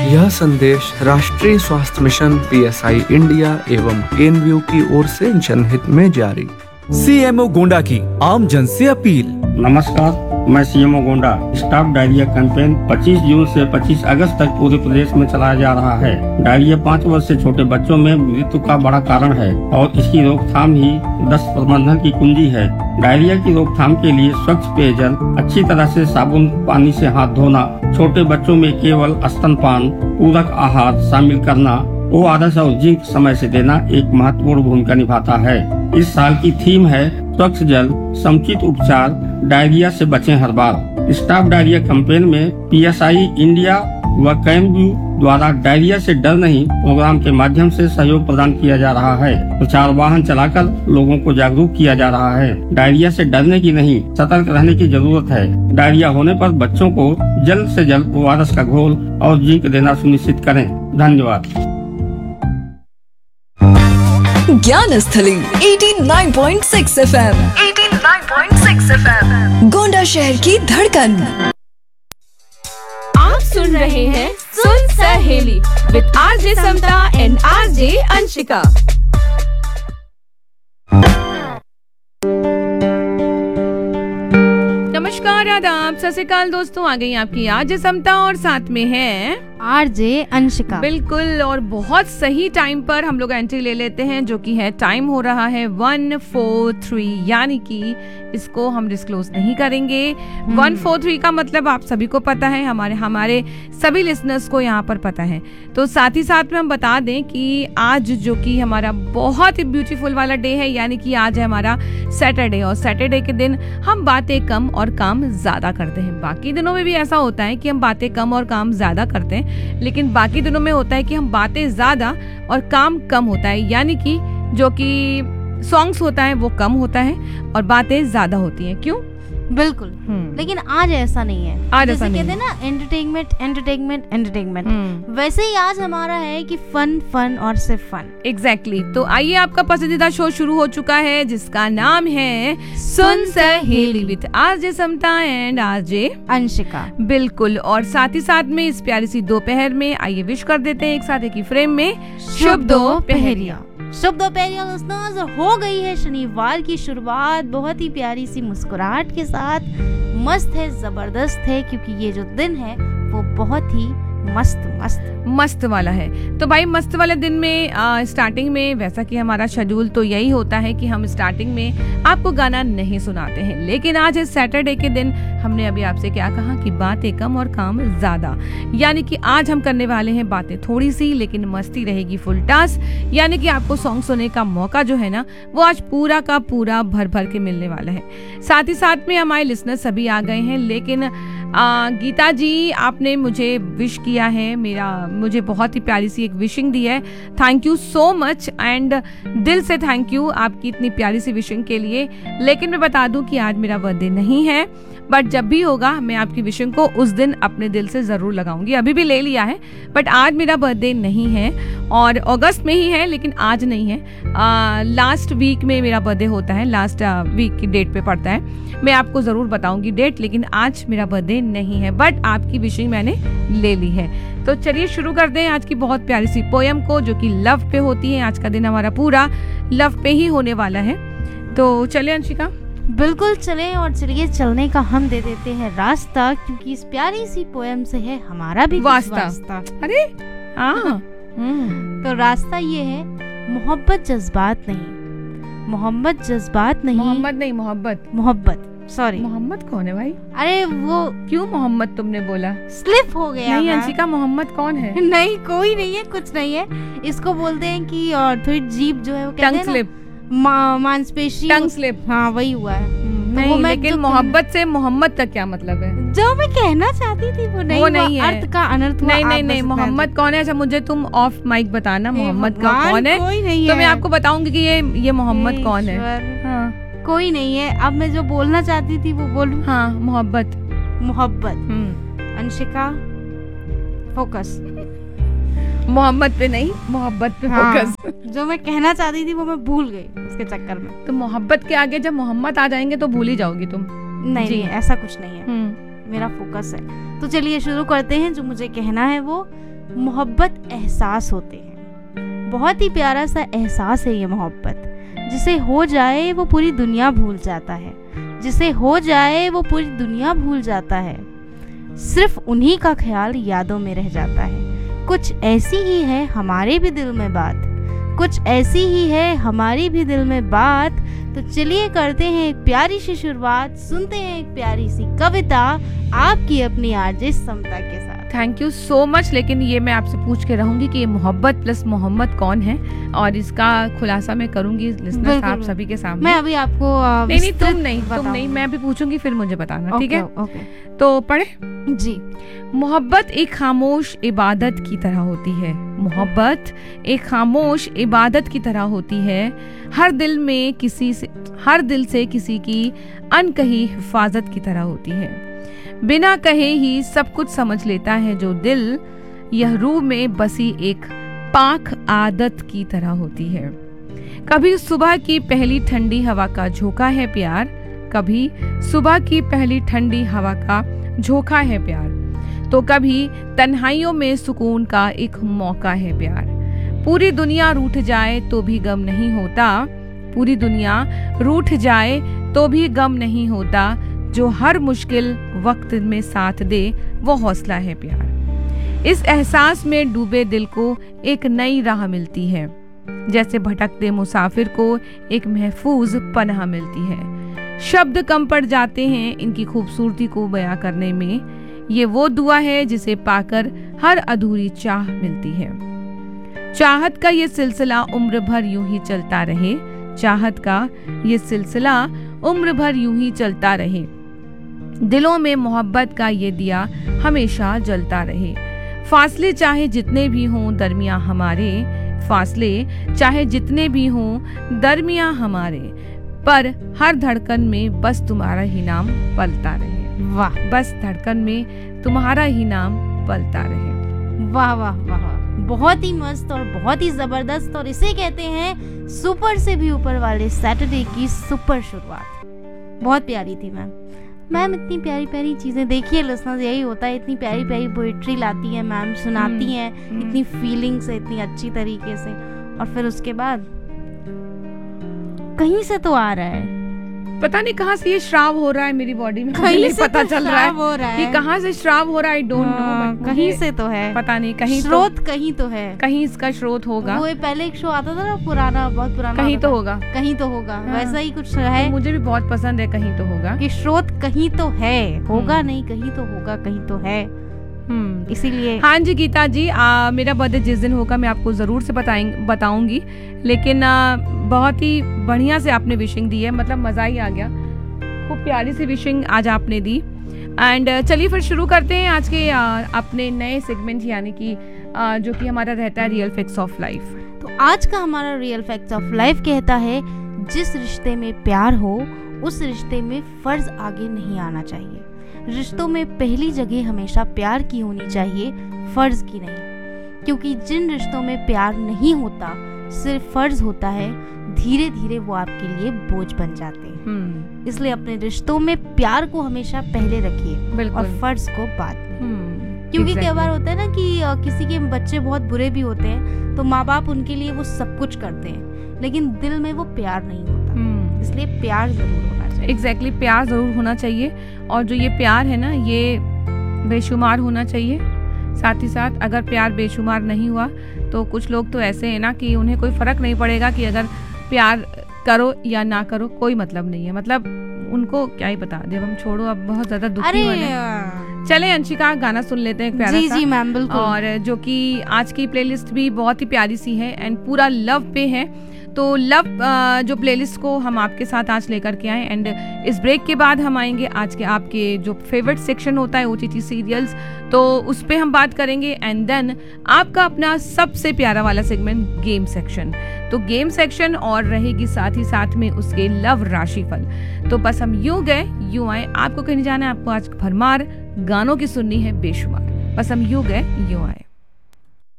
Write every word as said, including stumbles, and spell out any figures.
यह संदेश राष्ट्रीय स्वास्थ्य mission P S I India एवं के एन वी ओ की ओर से जनहित में जारी। सी एम ओ गोंडा की आम जन से अपील। नमस्कार, मैं C M O Gonda. Stop diarrhoea campaign पच्चीस जून से पच्चीस अगस्त तक पूरे प्रदेश में चलाया जा रहा है। डायरिया पाँच वर्ष से छोटे बच्चों में मृत्यु का बड़ा कारण है और इसकी रोकथाम ही दस्त प्रबंधन की कुंजी है। डायरिया की रोकथाम के लिए स्वच्छ पेयजल, अच्छी तरह से साबुन पानी से हाथ धोना, छोटे बच्चों में केवल स्तनपान, पूरक आहार शामिल करना, ओ आर एस और जिंक समय से देना एक महत्वपूर्ण भूमिका निभाता है। इस साल की थीम है स्वच्छ जल, समुचित उपचार, डायरिया से बचें हर बार। स्टॉप डायरिया कैंपेन में पी एस आई इंडिया व के एन वी ओ द्वारा डायरिया से डर नहीं प्रोग्राम के माध्यम से सहयोग प्रदान किया जा रहा है। प्रचार वाहन चलाकर लोगों को जागरूक किया जा रहा है। डायरिया से डरने की नहीं, सतर्क रहने की जरूरत है। डायरिया होने पर बच्चों को जल्द से जल्द ओ आर एस का घोल और जिंक देना सुनिश्चित करें। धन्यवाद। ज्ञान स्थली नवासी पॉइंट छह एफ एम नवासी पॉइंट छह एफ एम गोंडा शहर की धड़कन। आप सुन रहे हैं सुन सहेली with R J Samta and R J Anshika. नमस्कार, आदाब, सत श्री अकाल दोस्तों। आ गई आपकी आज समता और साथ में है आर जे अंशिका। बिल्कुल, और बहुत सही टाइम पर हम लोग एंट्री ले लेते हैं, जो कि है टाइम हो रहा है वन फोर थ्री, यानी कि इसको हम डिस्क्लोज नहीं करेंगे। वन फोर थ्री का मतलब आप सभी को पता है, हमारे हमारे सभी लिसनर्स को यहाँ पर पता है। तो साथ ही साथ में हम बता दें कि आज जो कि हमारा बहुत ही ब्यूटीफुल वाला डे है, यानी कि आज है हमारा सैटरडे, और सैटरडे के दिन हम बातें कम और काम ज्यादा करते हैं। बाकी दिनों में भी ऐसा होता है कि हम बातें कम और काम ज्यादा करते हैं, लेकिन बाकी दिनों में होता है कि हम बातें ज्यादा और काम कम होता है, यानी कि जो कि सॉन्ग्स होता है वो कम होता है और बातें ज्यादा होती हैं। क्यों? बिल्कुल, लेकिन आज ऐसा नहीं है। आज जैसे कहते हैं ना, एंटरटेनमेंट एंटरटेनमेंट एंटरटेनमेंट, वैसे ही आज हमारा है कि फन फन और सिर्फ फन। Exactly exactly. तो आइए, आपका पसंदीदा शो शुरू हो चुका है, जिसका नाम है सुन सहेली with R J Samta and R J Anshika. बिल्कुल, और साथ ही साथ में इस प्यारी सी दोपहर में आइए विश कर देते हैं एक साथ एक ही फ्रेम में शुभ दोपहरिया। शुभ दोपहरिया लिसनर्स, हो गई है शनिवार की शुरुआत बहुत ही प्यारी सी मुस्कुराहट के साथ। मस्त है, जबरदस्त है, क्योंकि ये जो दिन है वो बहुत ही मस्त मस्त मस्त वाला है। तो भाई, मस्त वाले दिन में आ, स्टार्टिंग में वैसा कि हमारा शेड्यूल तो यही होता है कि हम स्टार्टिंग में आपको गाना नहीं सुनाते हैं, लेकिन आज इस सैटरडे के दिन हमने अभी आपसे क्या कहा कि बातें कम और काम ज्यादा, यानी कि आज हम करने वाले हैं बातें थोड़ी सी, लेकिन मस्ती रहेगी फुल टास। यानी कि आपको सॉन्ग सुनने का मौका जो है ना, वो आज पूरा का पूरा भर भर के मिलने वाला है। साथ ही साथ में हमारे लिसनर सभी आ गए हैं, लेकिन आ, गीता जी, आपने मुझे विश किया है, मेरा मुझे बहुत ही प्यारी सी एक विशिंग दी है। Thank you so much, and दिल से थैंक यू आपकी इतनी प्यारी सी विशिंग के लिए। लेकिन मैं बता दूं कि आज मेरा बर्थडे नहीं है, बट जब भी होगा मैं आपकी विशिंग को उस दिन अपने दिल से जरूर लगाऊंगी। अभी भी ले लिया है, बट आज मेरा बर्थडे नहीं है, और अगस्त में ही है, लेकिन आज नहीं है। लास्ट वीक में मेरा बर्थडे होता है, लास्ट वीक की डेट पे पड़ता है। मैं आपको जरूर बताऊंगी डेट, लेकिन आज मेरा बर्थडे नहीं है, बट आपकी विशिंग मैंने ले ली है। तो चलिए शुरू करते हैं आज की बहुत प्यारी सी पोयम को, जो कि लव पे होती है। आज का दिन हमारा पूरा लव पे ही होने वाला है। तो चलिए अंशिका। बिल्कुल चलें, और चलिए चलने का हम दे देते हैं रास्ता, क्योंकि इस प्यारी सी पोयम से है हमारा भी वास्ता। वास्ता। अरे हाँ। तो रास्ता ये है, मोहब्बत जज्बात नहीं, मोहब्बत जज्बात नहीं, मोहम्मद नहीं, मोहब्बत मोहब्बत सॉरी। मोहम्मद कौन है भाई? अरे वो क्यों मोहम्मद तुमने बोला? स्लिप हो गया। नहीं अंशिका, मोहम्मद कौन है? नहीं, कोई नहीं है, कुछ नहीं है। इसको बोलते हैं कि और थोड़ी जीभ जो है वो कहते हैं ना, स्लिप, मांसपेशी, टंग स्लिप। हाँ, वही हुआ है। नहीं, लेकिन मोहब्बत से मोहम्मद तक क्या मतलब है? जो मैं कहना चाहती थी वो नहीं, वो नहीं है। अर्थ का अनर्थ हुआ। नहीं नहीं नहीं, मोहम्मद कौन है? अच्छा, मुझे तुम ऑफ माइक बताना मोहम्मद का कौन है, कोई नहीं तो है। मैं आपको बताऊंगी कि ये ये मोहम्मद कौन है। हाँ, कोई नहीं है। अब मैं जो बोलना चाहती थी वो बोलूं। हाँ, मोहब्बत। मोहब्बत। अंशिका, फोकस। मोहम्मद पे नहीं, मोहब्बत पे हाँ, फोकस। जो मैं कहना चाहती थी वो मैं भूल गई उसके चक्कर में। तो मोहब्बत के आगे जब मोहम्मद आ जाएंगे तो भूल ही जाओगी तुम। नहीं, नहीं, ऐसा कुछ नहीं है, मेरा फोकस है। तो चलिए शुरू करते हैं। जो मुझे कहना है वो मोहब्बत एहसास होते हैं। बहुत ही प्यारा सा एहसास है ये मोहब्बत। जिसे हो जाए वो पूरी दुनिया भूल जाता है, जिसे हो जाए वो पूरी दुनिया भूल जाता है, सिर्फ उन्हीं का ख्याल यादों में रह जाता है। कुछ ऐसी ही है हमारे भी दिल में बात, कुछ ऐसी ही है हमारी भी दिल में बात। तो चलिए करते हैं एक प्यारी सी शुरुआत, सुनते हैं एक प्यारी सी कविता आपकी अपनी आरजे समता के साथ। Thank you so much. लेकिन ये मैं आपसे पूछ के रहूंगी कि ये मोहब्बत प्लस मोहम्मद कौन है, और इसका खुलासा मैं करूंगी लिसनर्स आप सभी के सामने। मैं अभी आपको आ, नहीं नहीं तुम नहीं तुम नहीं मैं भी पूछूंगी, फिर मुझे बताना, ठीक है? ओके। तो पढ़े जी। मोहब्बत एक खामोश इबादत की तरह होती है, मोहब्बत एक खामोश इबादत की तरह होती है। हर दिल में किसी से हर दिल से किसी की अनकही हिफाजत की तरह होती है। बिना कहे ही सब कुछ समझ लेता है जो दिल, यह रूह में बसी एक पाक आदत की तरह होती है। कभी सुबह की पहली ठंडी हवा का झोंका है प्यार, कभी सुबह की पहली ठंडी हवा का झोंका है प्यार, तो कभी तन्हाइयों में सुकून का एक मौका है प्यार। पूरी दुनिया रूठ जाए तो भी गम नहीं होता, पूरी दुनिया रूठ जाए तो भी गम नहीं होता, जो हर मुश्किल वक्त में साथ दे वो हौसला है प्यार। इस एहसास में डूबे दिल को एक नई राह मिलती है, जैसे भटकते मुसाफिर को एक महफूज पनाह मिलती है। शब्द कम पड़ जाते हैं इनकी खूबसूरती को बयां करने में, ये वो दुआ है जिसे पाकर हर अधूरी चाह मिलती है। चाहत का ये सिलसिला उम्र भर यूं ही चलता रहे, चाहत का ये सिलसिला उम्र भर यूं ही चलता रहे, दिलों में मोहब्बत का ये दिया हमेशा जलता रहे। फासले चाहे जितने भी हों दरमियां हमारे, फासले चाहे जितने भी हों दरमियां हमारे, पर हर धड़कन में बस तुम्हारा ही नाम पलता रहे। वाह, बस धड़कन में तुम्हारा ही नाम पलता रहे। वाह वाह वाह, बहुत ही मस्त और बहुत ही जबरदस्त, और इसे कहते हैं सुपर से भी ऊपर वाले सैटरडे की सुपर शुरुआत। बहुत प्यारी थी मैम। मैम इतनी प्यारी प्यारी चीजें, देखिए लिसनर्स, यही होता है, इतनी प्यारी प्यारी पोइट्री लाती है मैम, सुनाती हैं, इतनी फीलिंग से, इतनी अच्छी तरीके से, और फिर उसके बाद कहीं से तो आ रहा है, पता नहीं कहाँ से ये श्राव हो रहा है मेरी बॉडी में, कहीं से पता तो चल रहा है, हो रहा है। ये कहाँ से श्राव हो रहा है, आई डोंट नो, कहीं से तो है, पता नहीं, कहीं स्रोत कहीं तो है, कहीं इसका स्रोत होगा। वो पहले एक शो आता था ना पुराना, बहुत पुराना, कहीं तो होगा, कहीं तो होगा, वैसा ही कुछ है। मुझे भी बहुत पसंद है कहीं तो होगा, कि स्रोत कहीं तो है, होगा नहीं, कहीं तो होगा, कहीं तो है, हम्म इसीलिए। हाँ जी गीता जी, आ, मेरा बर्थडे जिस दिन होगा मैं आपको जरूर से बताएंगे बताऊंगी, लेकिन आ, बहुत ही बढ़िया से आपने विशिंग दी है, मतलब मजा ही आ गया, खूब प्यारी सी विशिंग आज आपने दी। एंड चलिए फिर शुरू करते हैं आज के आ, अपने नए सेगमेंट, यानी कि आ, जो कि हमारा रहता है रियल फैक्ट्स ऑफ लाइफ। तो आज का हमारा रियल फैक्ट्स ऑफ लाइफ कहता है, जिस रिश्ते में प्यार हो उस रिश्ते में फर्ज आगे नहीं आना चाहिए। रिश्तों में पहली जगह हमेशा प्यार की होनी चाहिए, फर्ज की नहीं, क्योंकि जिन रिश्तों में प्यार नहीं होता, सिर्फ फर्ज होता है, धीरे धीरे वो आपके लिए बोझ बन जाते हैं। इसलिए अपने रिश्तों में प्यार को हमेशा पहले रखिए और फर्ज को बाद में, क्योंकि कई बार होता है ना कि किसी के बच्चे बहुत बुरे भी होते हैं, तो माँ बाप उनके लिए वो सब कुछ करते हैं, लेकिन दिल में वो प्यार नहीं होता, इसलिए प्यार जरूर होना चाहिए। एग्जैक्टली exactly, प्यार जरूर होना चाहिए, और जो ये प्यार है ना, ये बेशुमार होना चाहिए। साथ ही साथ अगर प्यार बेशुमार नहीं हुआ तो कुछ लोग तो ऐसे हैं ना कि उन्हें कोई फर्क नहीं पड़ेगा कि अगर प्यार करो या ना करो, कोई मतलब नहीं है, मतलब उनको क्या ही बता दे, हम छोड़ो, अब बहुत ज्यादा दुखी हो रहे हैं। चले अंशिका, गाना सुन लेते हैं एक प्यारा जी, सा। जी मैम, बिल्कुल। और जो कि आज की प्लेलिस्ट भी बहुत ही प्यारी सी है एंड पूरा लव पे है, तो लव जो प्लेलिस्ट को हम आपके साथ आज लेकर के आए। एंड इस ब्रेक के बाद हम आएंगे आज के आपके जो फेवरेट सेक्शन होता है ओटीटी सीरियल्स, तो उस पे हम बात करेंगे। एंड देन आपका अपना सबसे प्यारा वाला सेगमेंट गेम सेक्शन, तो गेम सेक्शन और रहेगी साथ ही साथ में उसके लव राशिफल। तो बस हम यूं गए यूं आए, आपको कहीं जाना है, आपको आज भरमार गानों की सुननी है बेशुमार, बस हम यूं गए यूं आए।